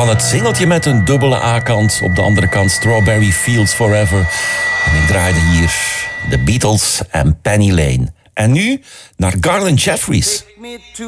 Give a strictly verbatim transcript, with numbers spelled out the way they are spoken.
dan het singeltje met een dubbele A-kant. Op de andere kant Strawberry Fields Forever. En ik draaide hier de Beatles en Penny Lane. En nu naar Garland Jeffries.